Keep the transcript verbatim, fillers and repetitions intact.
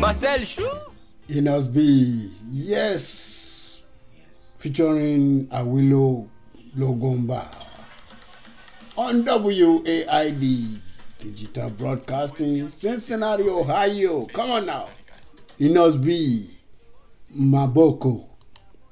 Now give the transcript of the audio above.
Marcel Chou. Enos B, yes, featuring Awilo Logomba on W A I D Digital Broadcasting, Cincinnati, Ohio. Come on now, Enos B, Maboko.